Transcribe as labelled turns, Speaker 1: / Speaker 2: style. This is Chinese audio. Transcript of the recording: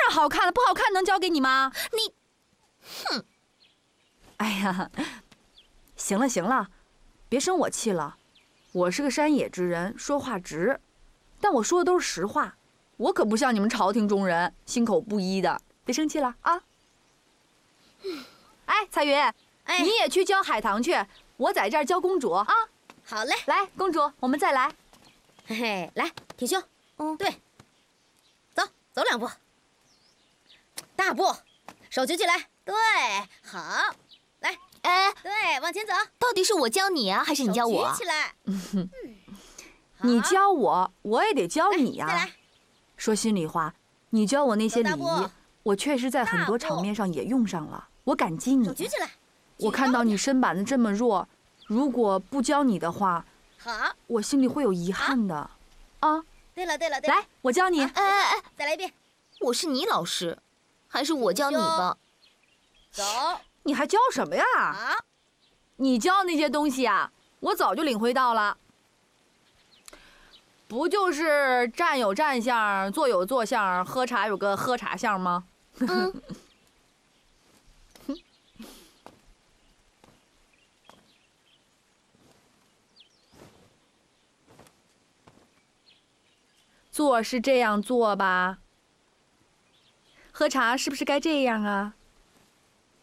Speaker 1: 然好看了，不好看能教给你吗？
Speaker 2: 你，
Speaker 1: 哼！哎呀，行了行了，别生我气了。我是个山野之人，说话直，但我说的都是实话。我可不像你们朝廷中人，心口不一的。别生气了啊！哎，彩云，你也去教海棠去，我在这儿教公主啊。
Speaker 2: 好嘞，
Speaker 1: 来，公主，我们再来。
Speaker 2: 嘿嘿，来，挺胸，对，走2步，大步，手举起来，对，好，来，对，往前走。
Speaker 3: 到底是我教你啊，还是你教我？
Speaker 2: 手举起来。
Speaker 1: 你教我，我也得教你呀。
Speaker 2: 再来。
Speaker 1: 说心里话，你教我那些礼仪，我确实在很多场面上也用上了，我感激你。
Speaker 2: 手举起来。
Speaker 1: 我看到你身板子这么弱，如果不教你的话，
Speaker 2: 好，
Speaker 1: 我心里会有遗憾的。啊，
Speaker 2: 对了，
Speaker 1: 来，我教你。
Speaker 2: 再来一遍。
Speaker 3: 我是你老师，还是我教你吧？
Speaker 2: 走。
Speaker 1: 你还教什么呀？
Speaker 2: 好。
Speaker 1: 你教那些东西啊，我早就领会到了。不就是站有站相，坐有坐相，喝茶有个喝茶相吗？做是这样做吧？喝茶是不是该这样啊？